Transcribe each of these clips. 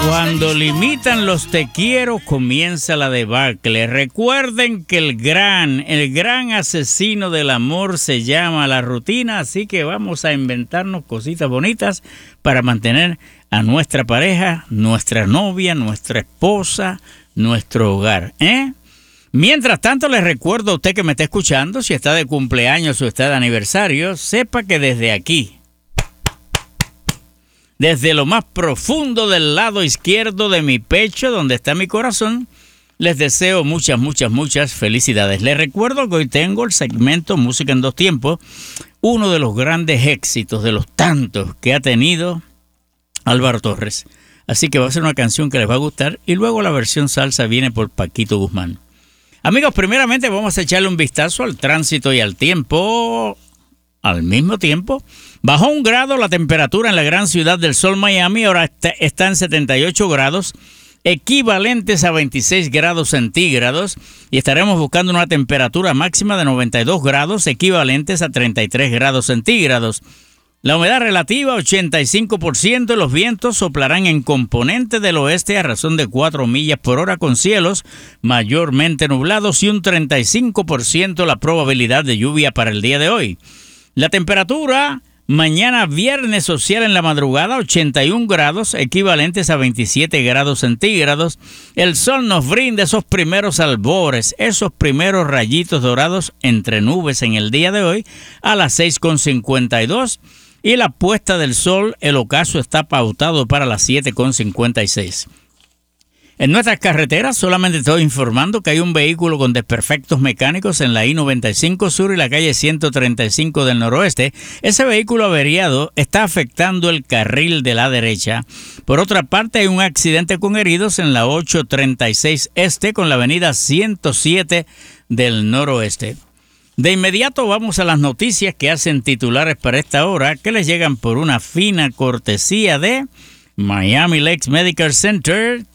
Cuando limitan los te quiero, comienza la debacle. Recuerden que el gran asesino del amor se llama la rutina, así que vamos a inventarnos cositas bonitas para mantener a nuestra pareja, nuestra novia, nuestra esposa, nuestro hogar, ¿eh? Mientras tanto, les recuerdo a usted que me está escuchando, si está de cumpleaños o está de aniversario, sepa que desde aquí, desde lo más profundo del lado izquierdo de mi pecho, donde está mi corazón, les deseo muchas felicidades. Les recuerdo que hoy tengo el segmento Música en dos tiempos, uno de los grandes éxitos, de los tantos que ha tenido Álvaro Torres. Así que va a ser una canción que les va a gustar y luego la versión salsa viene por Paquito Guzmán. Amigos, primeramente vamos a echarle un vistazo al tránsito y al tiempo. Al mismo tiempo, bajó 1 grado la temperatura en la gran ciudad del sol Miami, ahora está en 78 grados, equivalentes a 26 grados centígrados, y estaremos buscando una temperatura máxima de 92 grados, equivalentes a 33 grados centígrados. La humedad relativa, 85%, los vientos soplarán en componente del oeste a razón de 4 millas por hora con cielos mayormente nublados y un 35% la probabilidad de lluvia para el día de hoy. La temperatura mañana viernes social en la madrugada, 81 grados, equivalentes a 27 grados centígrados. El sol nos brinda esos primeros albores, esos primeros rayitos dorados entre nubes en el día de hoy a las 6:52. Y la puesta del sol, el ocaso está pautado para las 7:56. En nuestras carreteras solamente estoy informando que hay un vehículo con desperfectos mecánicos en la I-95 Sur y la calle 135 del noroeste. Ese vehículo averiado está afectando el carril de la derecha. Por otra parte, hay un accidente con heridos en la 836 Este con la avenida 107 del noroeste. De inmediato vamos a las noticias que hacen titulares para esta hora, que les llegan por una fina cortesía de Miami Lakes Medical Center,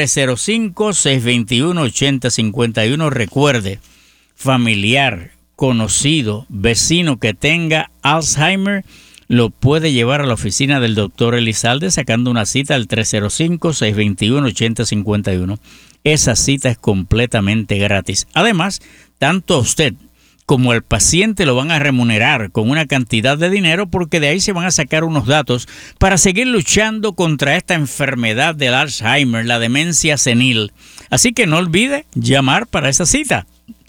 305-621-8051. Recuerde, familiar, conocido, vecino que tenga Alzheimer, lo puede llevar a la oficina del doctor Elizalde sacando una cita al 305-621-8051. Esa cita es completamente gratis. Además, tanto a usted como el paciente lo van a remunerar con una cantidad de dinero porque de ahí se van a sacar unos datos para seguir luchando contra esta enfermedad del Alzheimer, la demencia senil. Así que no olvide llamar para esa cita.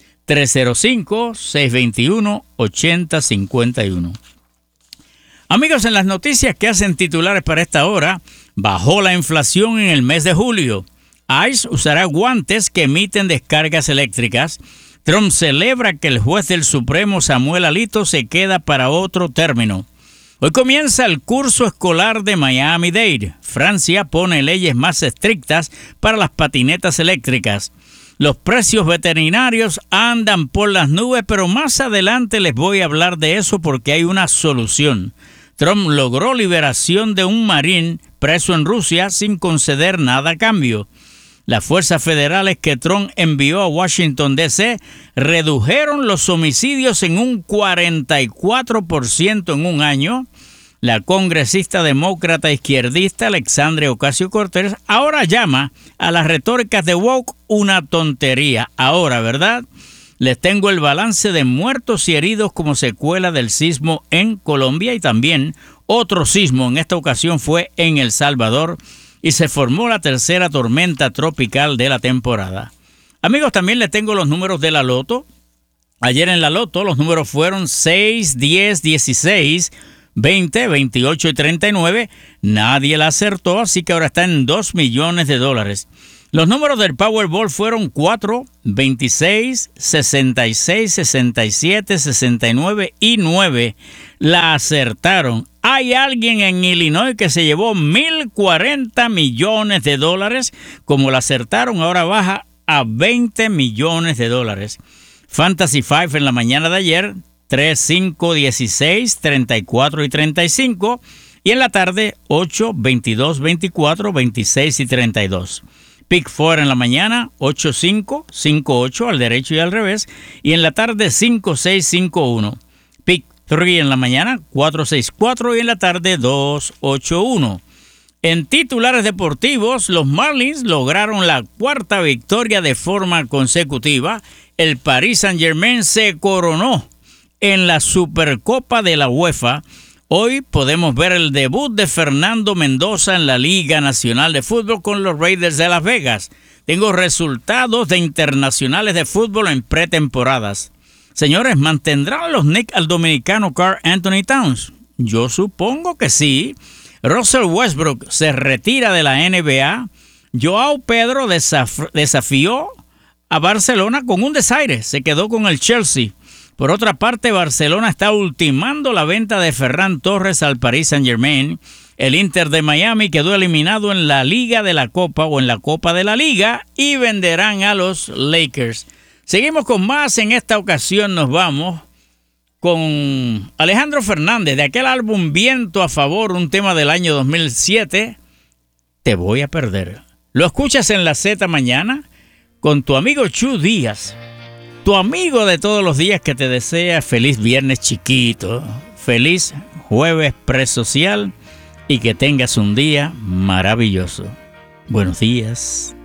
305-621-8051. Amigos, en las noticias que hacen titulares para esta hora, bajó la inflación en el mes de julio. ICE usará guantes que emiten descargas eléctricas. Trump celebra que el juez del Supremo Samuel Alito se queda para otro término. Hoy comienza el curso escolar de Miami-Dade. Francia pone leyes más estrictas para las patinetas eléctricas. Los precios veterinarios andan por las nubes, pero más adelante les voy a hablar de eso porque hay una solución. Trump logró liberación de un marín preso en Rusia sin conceder nada a cambio. Las fuerzas federales que Trump envió a Washington, D.C. redujeron los homicidios en un 44% en un año. La congresista demócrata izquierdista Alexandria Ocasio-Cortez ahora llama a las retóricas de woke una tontería. Ahora, ¿verdad? Les tengo el balance de muertos y heridos como secuela del sismo en Colombia y también otro sismo. En esta ocasión fue en El Salvador. Y se formó la tercera tormenta tropical de la temporada. Amigos, también les tengo los números de la Loto. Ayer en la Loto los números fueron 6, 10, 16, 20, 28 y 39. Nadie la acertó, así que ahora está en $2 millones. Los números del Powerball fueron 4, 26, 66, 67, 69 y 9. La acertaron. Hay alguien en Illinois que se llevó $1,040 millones. Como la acertaron, ahora baja a $20 millones. Fantasy 5 en la mañana de ayer, 3, 5, 16, 34 y 35. Y en la tarde, 8, 22, 24, 26 y 32. Pick 4 en la mañana, 8-5, 5-8 al derecho y al revés. Y en la tarde, 5-6, 5-1. Pick 3 en la mañana, 4-6-4 y en la tarde, 2-8-1. En titulares deportivos, los Marlins lograron la cuarta victoria de forma consecutiva. El Paris Saint-Germain se coronó en la Supercopa de la UEFA. Hoy podemos ver el debut de Fernando Mendoza en la Liga Nacional de Fútbol con los Raiders de Las Vegas. Tengo resultados de internacionales de fútbol en pretemporadas. Señores, ¿mantendrán los Knicks al dominicano Karl Anthony Towns? Yo supongo que sí. Russell Westbrook se retira de la NBA. Joao Pedro desafió a Barcelona con un desaire. Se quedó con el Chelsea. Por otra parte, Barcelona está ultimando la venta de Ferran Torres al Paris Saint-Germain. El Inter de Miami quedó eliminado en la Liga de la Copa o en la Copa de la Liga y venderán a los Lakers. Seguimos con más. En esta ocasión nos vamos con Alejandro Fernández, de aquel álbum Viento a Favor, un tema del año 2007, Te Voy a Perder. Lo escuchas en la Z mañana con tu amigo Chu Díaz, tu amigo de todos los días que te desea feliz viernes chiquito, feliz jueves presocial y que tengas un día maravilloso. Buenos días.